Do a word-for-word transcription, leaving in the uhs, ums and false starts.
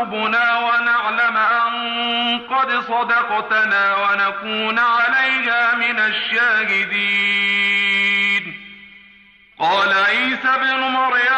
قلوبنا ونعلم أن قد صدقتنا ونكون عليها من الشاهدين. قال عيسى ابن مريم